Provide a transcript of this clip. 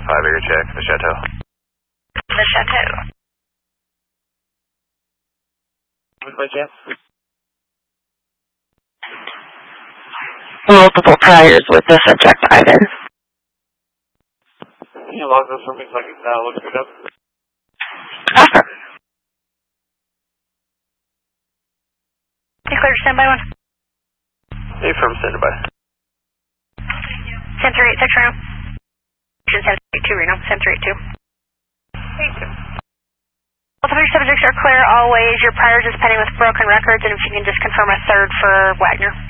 5-area check, the Chateau. The Chateau. By chance? Multiple priors with the subject Ivan. Can you log those for me so I can look it up? You clear to standby 1? Hey, firm standby. 10386 Reno. 10382 Reno. 10382. 82. Both of your subjects are clear always. Your priors is pending with broken records, and if you can just confirm a third for Wagner.